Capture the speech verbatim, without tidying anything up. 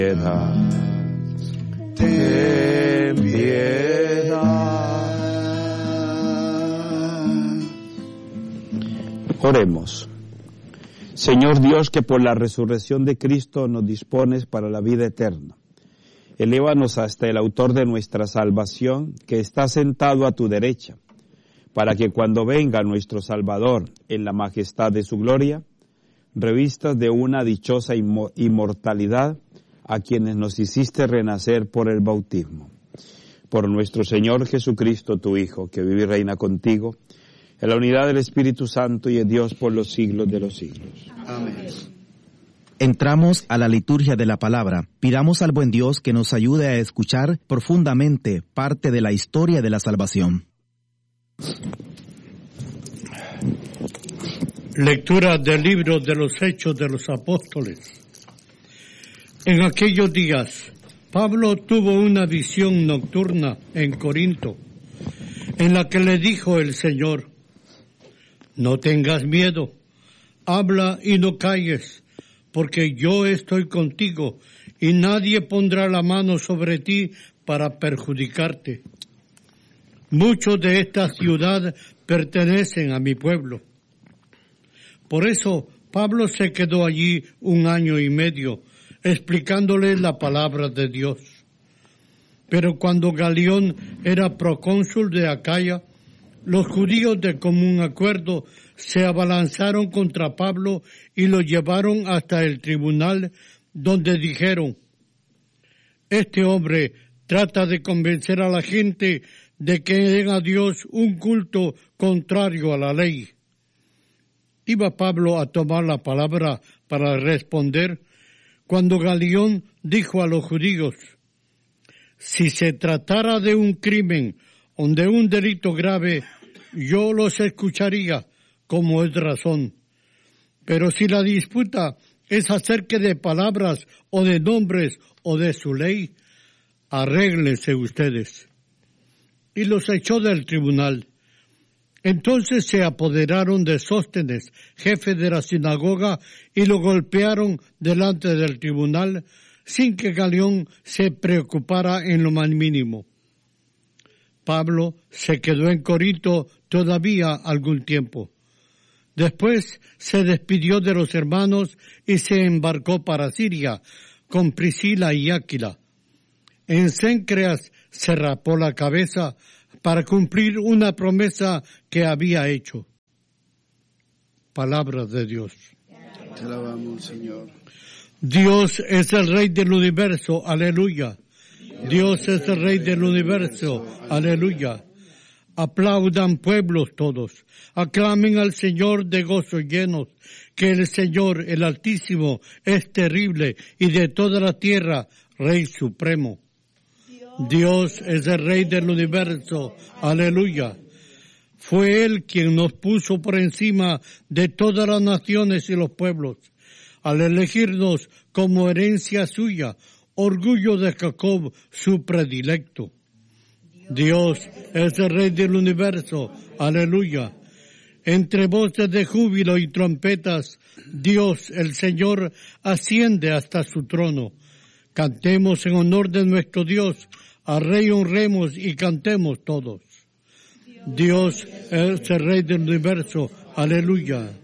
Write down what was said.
piedad, ten piedad. Oremos. Señor Dios, que por la resurrección de Cristo nos dispones para la vida eterna, elévanos hasta el autor de nuestra salvación, que está sentado a tu derecha, para que cuando venga nuestro Salvador en la majestad de su gloria, revistas de una dichosa inmortalidad a quienes nos hiciste renacer por el bautismo. Por nuestro Señor Jesucristo, tu Hijo, que vive y reina contigo, en la unidad del Espíritu Santo y de Dios por los siglos de los siglos. Amén. Entramos a la liturgia de la palabra. Pidamos al buen Dios que nos ayude a escuchar profundamente parte de la historia de la salvación. Lectura del libro de los Hechos de los Apóstoles. En aquellos días, Pablo tuvo una visión nocturna en Corinto, en la que le dijo el Señor: no tengas miedo, habla y no calles, porque yo estoy contigo y nadie pondrá la mano sobre ti para perjudicarte. Muchos de esta ciudad pertenecen a mi pueblo. Por eso Pablo se quedó allí un año y medio, explicándole la palabra de Dios. Pero cuando Galión era procónsul de Acaya, los judíos de común acuerdo se abalanzaron contra Pablo y lo llevaron hasta el tribunal, donde dijeron: este hombre trata de convencer a la gente de que den a Dios un culto contrario a la ley. Iba Pablo a tomar la palabra para responder, cuando Galión dijo a los judíos: si se tratara de un crimen o de un delito grave, yo los escucharía, como es razón. Pero si la disputa es acerca de palabras o de nombres o de su ley, arréglense ustedes. Y los echó del tribunal. Entonces se apoderaron de Sóstenes, jefe de la sinagoga, y lo golpearon delante del tribunal, sin que Galión se preocupara en lo más mínimo. Pablo se quedó en Corinto todavía algún tiempo. Después se despidió de los hermanos y se embarcó para Siria con Priscila y Áquila. En Cencreas se rapó la cabeza para cumplir una promesa que había hecho. Palabra de Dios. Te alabamos, Señor. Dios es el Rey del universo, aleluya. Dios es el Rey del universo, aleluya. Aplaudan pueblos todos, aclamen al Señor de gozo llenos, que el Señor, el Altísimo, es terrible y de toda la tierra, Rey supremo. Dios es el Rey del universo, aleluya. Fue Él quien nos puso por encima de todas las naciones y los pueblos, al elegirnos como herencia suya, orgullo de Jacob, su predilecto. Dios es el Rey del universo, aleluya. Entre voces de júbilo y trompetas, Dios, el Señor, asciende hasta su trono. Cantemos en honor de nuestro Dios, al Rey honremos y cantemos todos. Dios es el Rey del universo, aleluya.